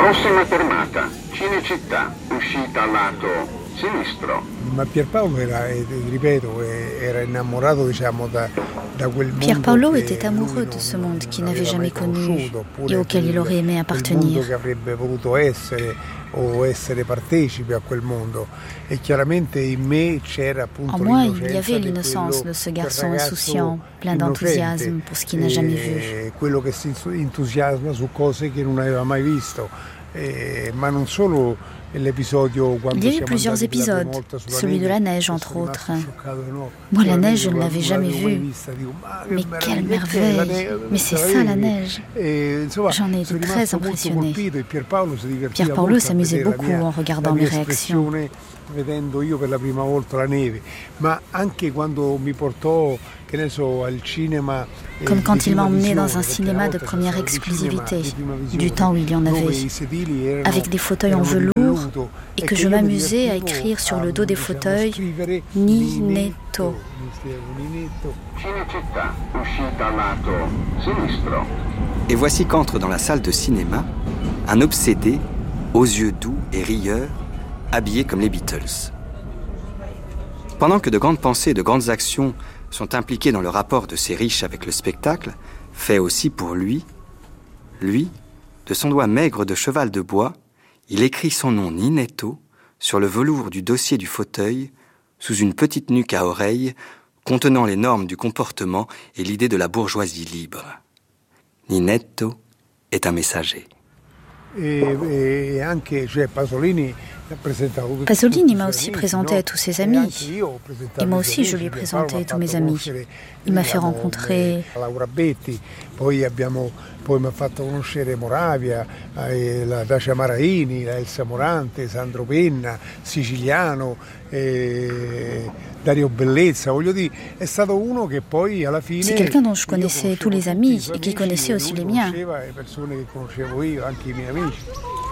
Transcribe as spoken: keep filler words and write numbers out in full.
Prossima fermata, Cinecittà, uscita lato sinistro. Ma Pierpaolo era, ripeto, era innamorato, diciamo, da, da quel mondo. Pierpaolo était amoureux de ce monde qu'il n'avait jamais connu et auquel il aurait aimé appartenir. Che avrebbe voluto essere o essere partecipe a quel mondo. E chiaramente in me c'era appunto en moi, il y avait l'innocence de ce garçon insouciant, plein d'enthousiasme pour ce qu'il n'a jamais vu. Quello che si entusiasma su cose che non aveva mai visto. Eh, ma non solo l'épisodio Il y a eu plusieurs épisodes, celui de la neige entre autres. Moi, la neige, je ne l'avais jamais vue. Mais quelle merveille! Mais c'est ça la neige! J'en ai été très impressionné. Pierpaolo s'amusait beaucoup en regardant mes réactions. Vedendo io per la prima volta la neve, ma anche quando mi portò, che ne so, al cinema. Comme quand il m'a emmené dans un cinéma de première exclusivité, du temps où il y en avait, avec des fauteuils en velours, et que je m'amusais à écrire sur le dos des fauteuils « Ninetto ». Et voici qu'entre dans la salle de cinéma un obsédé, aux yeux doux et rieurs, habillé comme les Beatles. Pendant que de grandes pensées et de grandes actions sont impliquées dans le rapport de ces riches avec le spectacle, fait aussi pour lui, lui, de son doigt maigre de cheval de bois, il écrit son nom Ninetto sur le velours du dossier du fauteuil, sous une petite nuque à oreille, contenant les normes du comportement et l'idée de la bourgeoisie libre. Ninetto est un messager. Et, et anche, cioè Pasolini Pasolini m'a aussi présenté à tous ses amis. Et moi aussi, je lui ai présenté à tous mes amis. Il m'a fait rencontrer Laura Betti, poi abbiamo poi mi ha fatto conoscere Moravia, la Dacia Maraini, la Elsa Morante, Sandro Penna, Siciliano, eh, Dario Bellezza, voglio dire, è stato uno che poi alla fine. C'est quelqu'un dont je connaissais tous les amis et qui connaissait aussi les miens. Le persone che conoscevo io, anche i miei amici.